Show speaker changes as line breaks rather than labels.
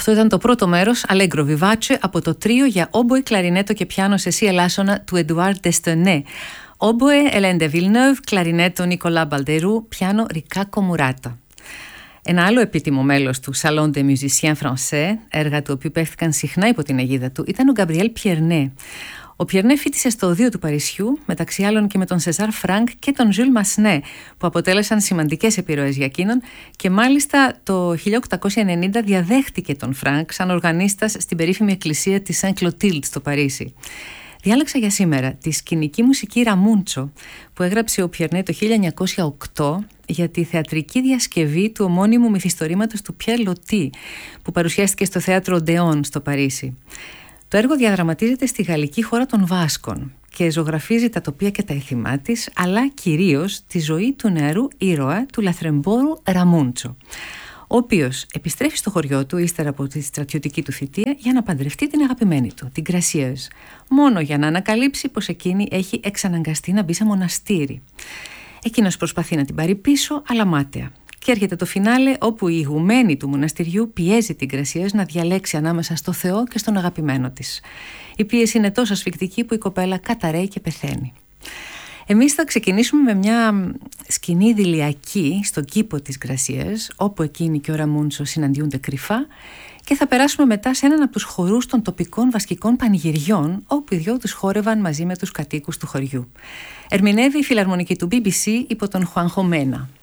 Αυτό ήταν το πρώτο μέρος, Allegro Vivace, από το τρίο για όμποε, κλαρινέτο και πιάνο σε σι ελάσσονα του Edouard Destonnet. Όμποε, Hélène de Villeneuve, κλαρινέτο Nicolas Balderou, πιάνο Riccardo Murata. Ένα άλλο επίτιμο μέλος του Salon des Musiciens Français, έργα του οποίου παίχθηκαν συχνά υπό την αιγίδα του, ήταν ο Γκαμπριέλ Πιερνέ. Ο Πιερνέ φοιτησε στο Οδείο του Παρισιού, μεταξύ άλλων και με τον Σεζάρ Φρανκ και τον Ζουλ Μασνέ, που αποτέλεσαν σημαντικές επιρροές για εκείνον, και μάλιστα το 1890 διαδέχτηκε τον Φρανκ σαν οργανίστας στην περίφημη εκκλησία της Σεν Κλωτίλντ στο Παρίσι. Διάλεξα για σήμερα τη σκηνική μουσική Ραμούντσο που έγραψε ο Πιερνέ το 1908 για τη θεατρική διασκευή του ομώνυμου μυθιστορήματος του Πιέρ Λωτί, που παρουσιάστηκε στο θέατρο Οντεόν στο Παρίσι. Το έργο διαδραματίζεται στη γαλλική χώρα των Βάσκων και ζωγραφίζει τα τοπία και τα ηθιμά της, αλλά κυρίως τη ζωή του νεαρού ήρωα του λαθρεμπόρου Ραμούντσο, ο οποίος επιστρέφει στο χωριό του ύστερα από τη στρατιωτική του θητεία για να παντρευτεί την αγαπημένη του, την Γκρασιέζ, μόνο για να ανακαλύψει πως εκείνη έχει εξαναγκαστεί να μπει σε μοναστήρι. Εκείνος προσπαθεί να την πάρει πίσω, αλλά μάταια. Και έρχεται το φινάλε, όπου η ηγουμένη του μοναστηριού πιέζει την Γκρασιέζ να διαλέξει ανάμεσα στο Θεό και στον αγαπημένο της. Η πίεση είναι τόσο ασφικτική που η κοπέλα καταραίει και πεθαίνει. Εμείς θα ξεκινήσουμε με μια σκηνή ιδηλιακή στον κήπο της Γκρασιέζ, όπου εκείνη και ο Ραμούντσο συναντιούνται κρυφά, και θα περάσουμε μετά σε έναν από τους χορούς των τοπικών βασκικών πανηγυριών, όπου οι δυο τους χόρευαν μαζί με τους κατοίκους του χωριού. Ερμηνεύει η φιλαρμονική του BBC υπό τον Χουάνχο Μένα.